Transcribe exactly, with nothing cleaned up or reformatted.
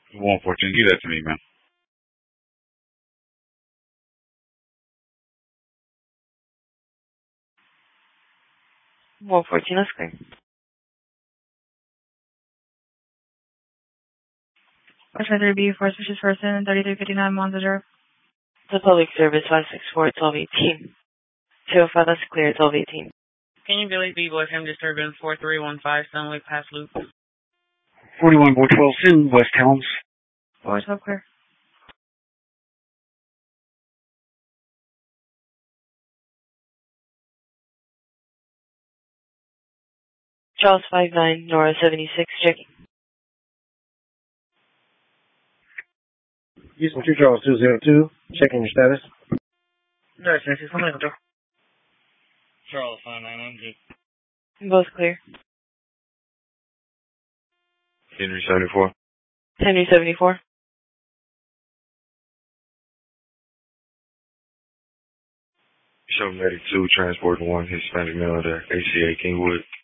one fourteen, give that to me, man. one fourteen, that's clear. West three B, four suspicious person, thirty-three fifty-nine Monza Drive. The public service, five six four, twelve eighteen. two oh five, that's clear, twelve eighteen. Can you Billy B, boyfriend disturbance, four three one five, Sunway Pass Loop. forty-one four twelve, Sin, West Helms. four twelve clear. Charles five nine, Nora seventy-six, checking. Houston two Charles two zero two, checking your status. Nora seventy-six, one minute, Charles five nine hundred. Both clear. Henry seventy-four. Henry seventy-four. Chevrolet two, transporting one Hispanic male to A C A Kingwood.